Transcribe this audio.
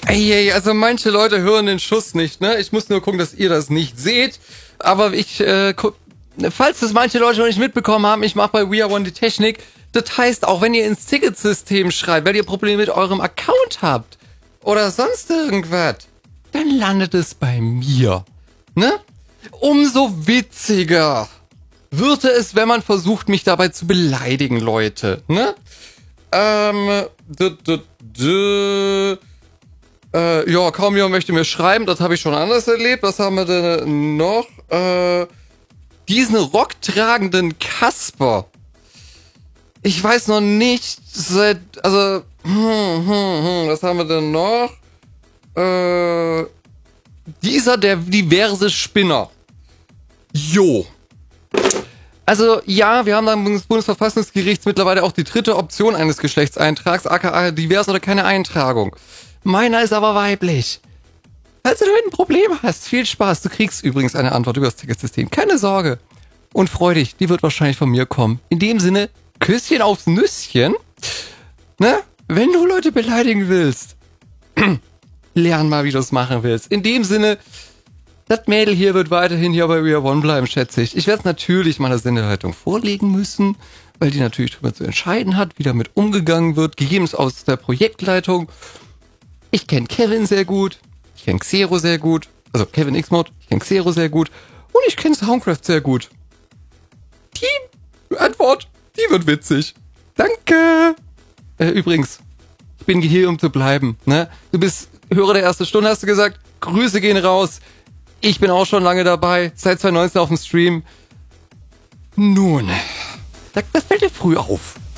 Ey, also manche Leute hören den Schuss nicht, ne? Ich muss nur gucken, dass ihr das nicht seht. Aber falls das manche Leute noch nicht mitbekommen haben, ich mache bei We Are One die Technik. Das heißt, auch wenn ihr ins Ticketsystem schreibt, weil ihr Probleme mit eurem Account habt oder sonst irgendwas, dann landet es bei mir, ne? Umso witziger wird es, wenn man versucht, mich dabei zu beleidigen, Leute, ne? Ja, kaum jemand möchte mir schreiben, das habe ich schon anders erlebt. Was haben wir denn noch? Diesen rocktragenden Kasper. Ich weiß noch nicht, was haben wir denn noch? Der diverse Spinner. Jo. Also ja, wir haben dann des Bundesverfassungsgerichts mittlerweile auch die dritte Option eines Geschlechtseintrags, aka divers oder keine Eintragung. Meiner ist aber weiblich. Falls du damit ein Problem hast, viel Spaß. Du kriegst übrigens eine Antwort über das Ticketsystem. Keine Sorge. Und freu dich, die wird wahrscheinlich von mir kommen. In dem Sinne, Küsschen aufs Nüsschen. Ne? Wenn du Leute beleidigen willst, lern mal, wie du es machen willst. In dem Sinne, das Mädel hier wird weiterhin hier bei We Are One bleiben, schätze ich. Ich werde es natürlich meiner Sendeleitung vorlegen müssen, weil die natürlich darüber zu entscheiden hat, wie damit umgegangen wird, gegebenenfalls aus der Projektleitung. Ich kenne Kevin sehr gut, ich kenne Xero sehr gut, also Kevin X-Mod, ich kenne Xero sehr gut und ich kenne Soundcraft sehr gut. Die Antwort, die wird witzig. Danke! Übrigens, ich bin hier, um zu bleiben, ne? Du bist Hörer der ersten Stunde, hast du gesagt. Grüße gehen raus. Ich bin auch schon lange dabei, seit 2019 auf dem Stream. Nun, das fällt dir früh auf.